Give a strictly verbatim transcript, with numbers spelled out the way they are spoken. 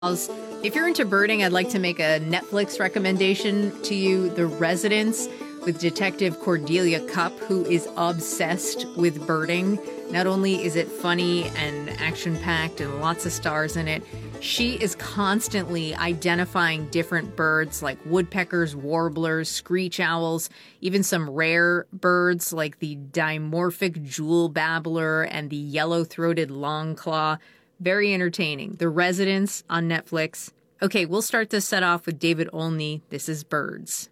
If you're into birding, I'd like to make a Netflix recommendation to you, The Residence, with Detective Cordelia Cupp, who is obsessed with birding. Not only is it funny and action-packed and lots of stars in it, she is constantly identifying different birds like woodpeckers, warblers, screech owls, even some rare birds like the dimorphic jewel babbler and the yellow-throated longclaw. Very entertaining. The Residence on Netflix. Okay, we'll start this set off with David Olney. This is Birds.